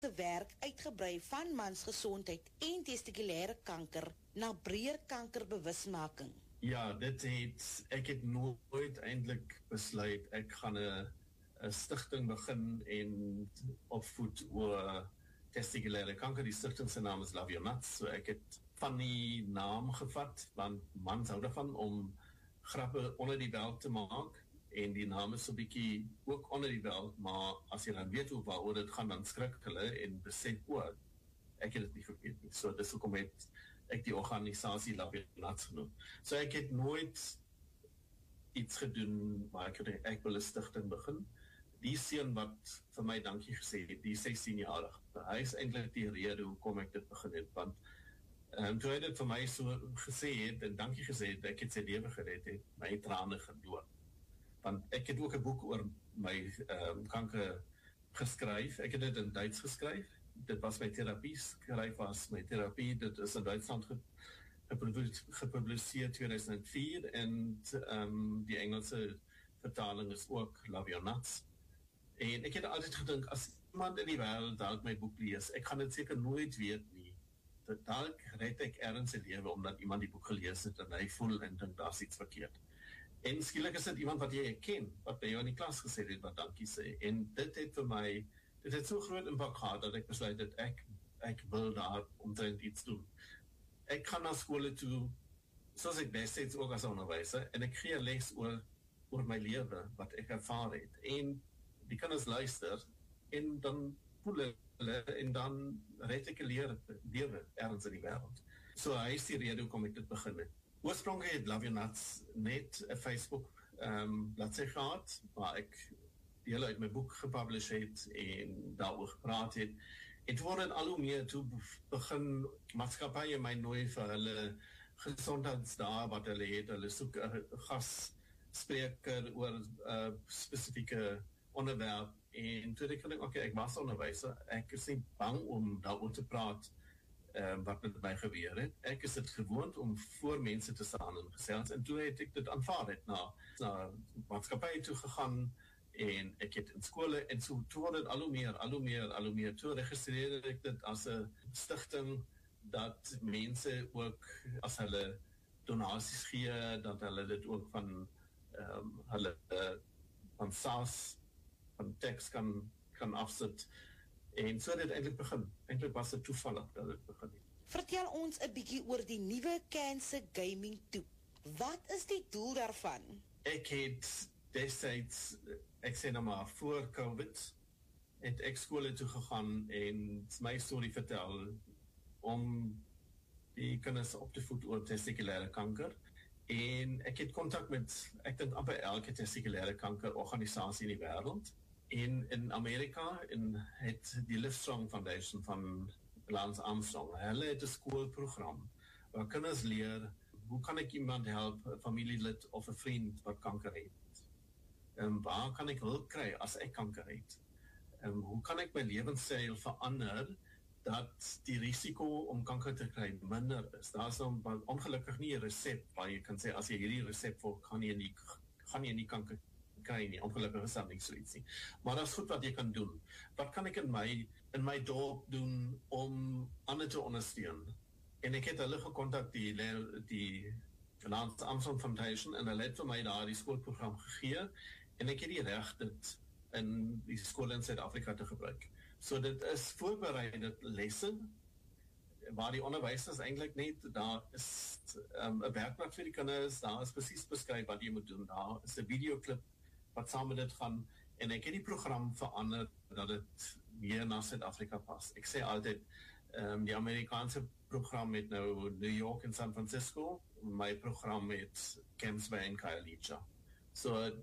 se werk uitgebrei van mansgesondheid en testikulêre kanker na breër kankerbewusmaking. Ja, ek het nooit eintlik besluit, ek gaan 'n stigting begin en opvoed oor testikulêre kanker. Die stigting se naam is Love Your Nuts, so ek het van die naam gevat, want mans hou daarvan om grappe onder die belt te maak, en die naam is so 'n bietjie ook onder die belt, maar as jy dan weet waaroor dit gaan, dan skrik hulle en besef, ek het dit nie geweet nie. So dis hoekom het ek die organisasie Love Your Nuts genoem. So ek het nooit iets gedoen waar ek wil 'n stigting begin. Die seun wat vir my dankie gesê het, die 16-jarig, hy is eintlik die rede hoekom ek dit begin het, want toe hy dit vir my so gesê het, en dankie gesê het, ek het sy lewe gered het, my trane geloop. Want ek het ook 'n boek oor my kanker geskryf, ek het dit in Duits geskryf, dit was my terapie, dit is in Duitsland gepubliseer 2004, en die Engelse vertaling is ook Love Your Nuts. En ek het altyd gedink, as iemand in die wêreld dalk my boek lees, ek gaan dit seker nooit weet nie, dat dalk red ek ergens 'n lewe, omdat iemand die boek gelees het, en hy voel en dink, daar's iets verkeerd. En skielik is dit iemand wat jy ken, wat by jou in die klas gesê het, wat dankie sê, en dit het vir my, dit het so groot impak gehad, dat ek besluit dat ek wil daar omtrent iets doen. Ek gaan na skole toe, soos ek destyds ook as onderwyser, en ek gee les oor my lewe, wat ek ervaar het, en die kinders luister, en dan voel hulle, en dan red ek 'n lewe ergens in die wêreld. So hy is die rede hoekom ek dit begin het. Oorspronklik het Love Your Nuts net 'n Facebook bladsy gehad, waar ek deel uit my boek gepublish het, en daaroor gepraat het, en toe word al hoe meer, toe begin maatskappye my nooi vir hulle gesondheidsdae wat hulle het, hulle soek 'n gasspreker oor spesifieke onderwerp, en toe ek gedink, ek was onderwyser, ek is nie bang om daaroor te praat wat met my gebeur het. Ek is dit gewoond om voor mense te staan en gesels, en toe het ek dit aanvaar het, na maatskappye toe gegaan, en ek het in skole, en so toe word het al hoe meer, toe registreer ek dit as 'n stigting, dat mense ook, as hulle donasies gee, dat hulle dit ook van hulle van SARS, van tax kan afsit, en so het dit eintlik begin. Eintlik was dit toevallig dat dit begin het. Vertel ons 'n bietjie oor die nuwe Cancer Gaming Toep. Wat is die doel daarvan? Ek het destyds, ek sê nou maar, voor COVID, het ek skole toe gegaan en my storie vertel, om die kinders op te voed oor testikulêre kanker. En ek het kontak met, ek dink amper elke testikulêre kanker organisasie in die wêreld. En in Amerika, het die Livestrong Foundation van Lance Armstrong, hulle het 'n skoolprogram waar kinders leer, hoe kan ek iemand help, 'n familielid of 'n vriend wat kanker het? Waar kan ek hulp kry as ek kanker het? Hoe kan ek my lewenstyl verander, dat die risiko om kanker te kry minder is? Daar is ongelukkig nie 'n resep waar jy kan sê, as jy hierdie resep volg, gaan jy nie kanker kry nie. Ongelukkig is dat nie so iets nie. Maar dat is goed wat jy kan doen. Wat kan ek in my dorp doen om ander te ondersteun? En ek het hulle gekontak, die Lance Armstrong Foundation, en hulle het vir my daar die skoolprogram gegee, en ek het die reg dit in die skole in Suid-Afrika te gebruik. So dit is voorbereide lesse, waar die onderwysers eintlik net, daar is 'n werkblad vir die kinders, daar is presies beskryf wat jy moet doen, daar is 'n videoklip wat saam met dit gaan, en ek het die program verander, dat het meer na Suid-Afrika pas. Ek sê altyd, die Amerikaanse program met nou New York en San Francisco, my program met Camps Bay en Khayelitsha. So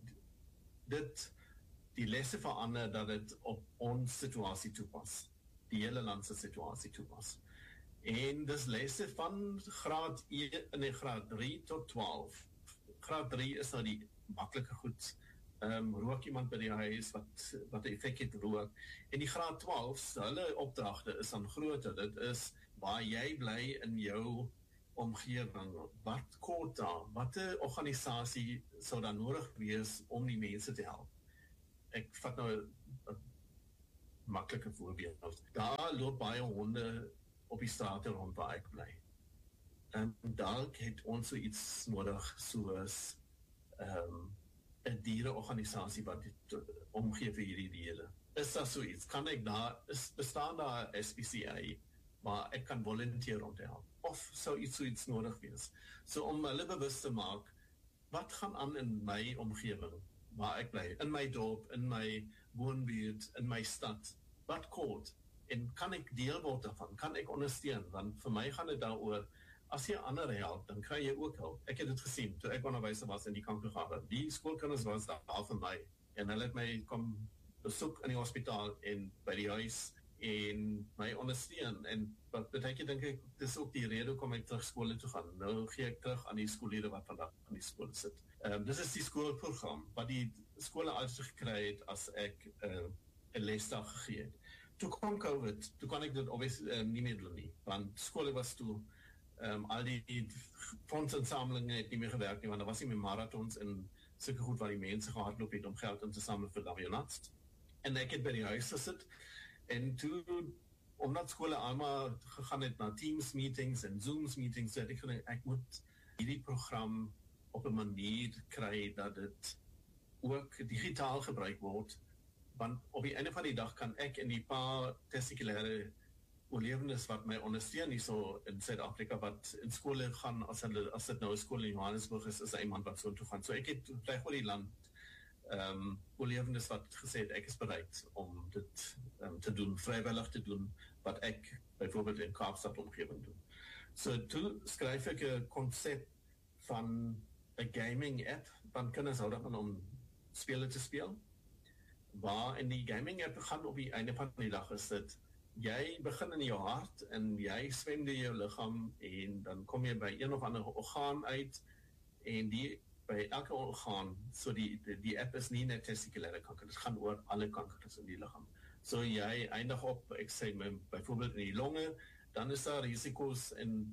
die lesse verander, dat het op ons situasie toepas, die hele landse situasie toepas. En dis lesse van graad 3 tot 12. Graad 3 is nou die maklike goed, rook iemand by die huis, wat die effek het rook, en die graad 12, hulle opdragte is dan groter, dit is waar jy bly in jou omgewing, wat kort daar, wat 'n organisasie sou dan nodig wees om die mense te help. Ek vat nou 'n maklike voorbeeld. Daar loop baie honde op die strate rond waar ek bly. En dalk het ons so iets nodig soos 'n diereorganisasie wat dit omgee vir hierdie diere. Is daar so iets? Kan ek bestaan daar 'n SPCA waar ek kan volunteer om te help? Of sou iets so iets nodig wees? So om hulle bewus te maak, wat gaan aan in my omgewing waar ek bly, in my dorp, in my woonbuurt, in my stad? Wat kort? En kan ek deel word daarvan? Kan ek ondersteun? Want vir my gaan dit daaroor, as jy ander help, dan kry jy ook hulp. Ek het dit gesien, toe ek onderwyser was in die kankergarde. Die skoolkinders was daar vir my, en hulle het my kom besoek in die hospitaal en by die huis, en my ondersteun, en wat beteken, dink ek, dis ook die rede kom ek terug skole toe gaan. Nou gee ek terug aan die skoollede wat vandag aan die skool sit. Dis is die skoolprogram, wat die skole altyd gekry het, as ek 'n lesdag gegee het. Toe kom COVID, toe kon ek dit obviously nie meer doen nie, want skole was toe, al die fondsinsamelingen het nie meer gewerk nie, want daar was nie meer marathons en sulke goed waar die mense gehardloop het om geld in te samel vir Lavionats. En ek het by die huis gesit, en toe, omdat skole allemaal gegaan het na Teams meetings en Zooms meetings, het ek gedink, ek moet hierdie program op 'n manier kry dat dit ook digitaal gebruik word, want op die einde van die dag kan ek en die paar testikulêre oorlewendes wat my ondersteun hier so in Suid-Afrika, wat in skole gaan, as dit nou 'n skool in Johannesburg is iemand wat so toe gaan. So ek het reg oor die land oorlewendes wat gesê het, ek is bereid om dit te doen, vrywillig te doen, wat ek byvoorbeeld in Kaapstad omgewing doen. So toe skryf ek 'n konsep van 'n gaming app, van kinders hou daarvan om spele te speel, waar in die gaming app gaan op die einde van die dag is dit, jy begin in jou hart, en jy swem deur jou liggaam, en dan kom jy by een of ander orgaan uit, en by elke orgaan, so die app is nie net testikulêre kanker, dit gaan oor alle kankers in die liggaam. So jy eindig op, ek sê byvoorbeeld in die longe, dan is daar risiko's en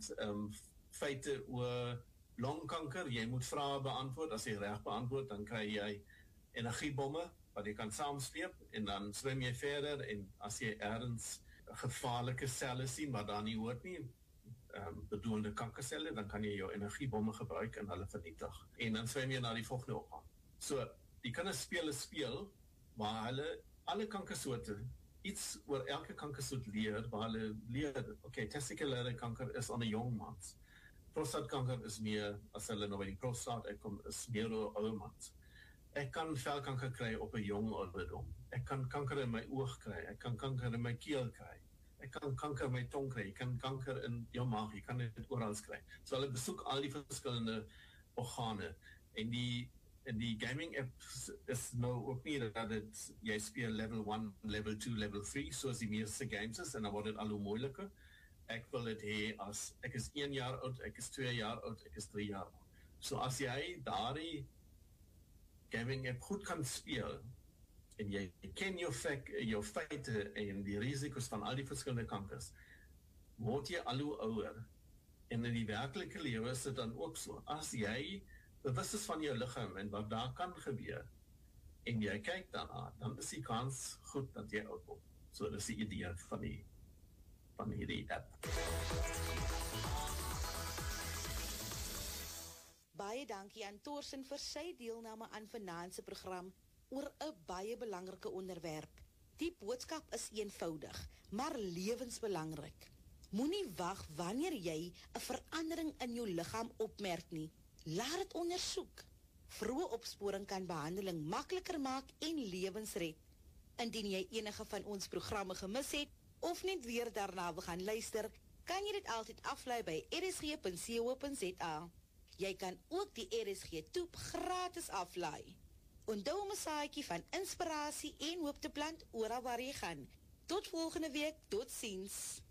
feite oor longkanker, jy moet vrae beantwoord, as jy reg beantwoord, dan kry jy energiebomme, wat jy kan saamsleep, en dan swem jy verder, en as jy ergens gevaarlike selle sien, wat daar nie hoort nie, bedoelde kankerselle, dan kan jy jou energiebomme gebruik en hulle vernietig. En dan swem jy na die volgende orgaan. So, die kinders speel, waar hulle alle kankersoorte, iets oor elke kankersoort leer, waar hulle leer, okay, testikulêre kanker is aan 'n jong mans. Prostaatkanker is meer, as hulle nou by die prostaat uitkom, is meer oor ouer mans. Ek kan velkanker kry op 'n jong ouderdom. Ek kan kanker in my oog kry, ek kan kanker in my keel kry. Ek kan kanker in my tong kry, ek kan kanker in jou maag, jy kan dit oral kry. So hulle besoek al die verskillende organe. En die gaming app is nou ook nie dat jy speel level 1, level 2, level 3, soos die meeste games is, en dan word dit al hoe moeiliker. Ek wil dit hê as, ek is 1 jaar oud, ek is 2 jaar oud, ek is 3 jaar oud. So as jy daardie gaming app goed kan speel, en jy ken jou feite en die risiko's van al die verskillende kankers, word jy al hoe ouer. En in die werklike lewe is dit dan ook so. As jy bewus is van jou liggaam en wat daar kan gebeur, en jy kyk daarna, dan is die kans goed dat jy oud word. So dis die idee van hierdie app. Baie dankie aan Thorsten vir sy deelname aan vanaand se program oor 'n baie belangrike onderwerp. Die boodskap is eenvoudig, maar lewensbelangrik. Moenie wag wanneer jy 'n verandering in jou liggaam opmerk nie. Laat dit ondersoek. Vroeë opsporing kan behandeling makliker maak en lewens red. Indien jy enige van ons programme gemis het, of net weer daarna wil gaan luister, kan jy dit altyd aflaai by rsg.co.za. Jy kan ook die RSG toep gratis aflaai. Onthou om 'n saadjie van inspirasie en hoop te plant oral waar jy gaan. Tot volgende week, totsiens.